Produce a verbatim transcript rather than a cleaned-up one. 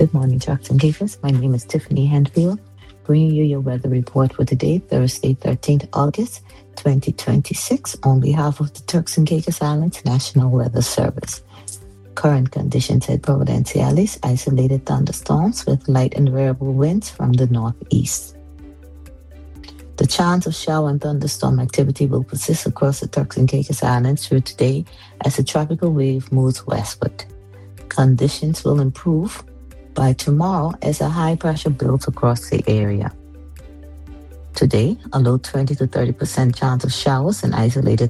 Good morning, Jackson Gafers. My name is Tiffany Handfield, bringing you your weather report for today, Thursday, thirteenth August, twenty twenty-six, on behalf of the Turks and Caicos Islands National Weather Service. Current conditions at Providenciales, isolated thunderstorms with light and variable winds from the northeast. The chance of shower and thunderstorm activity will persist across the Turks and Caicos Islands through today as the tropical wave moves westward. Conditions will improve by tomorrow as a high pressure builds across the area. Today, a low twenty to thirty percent chance of showers and isolated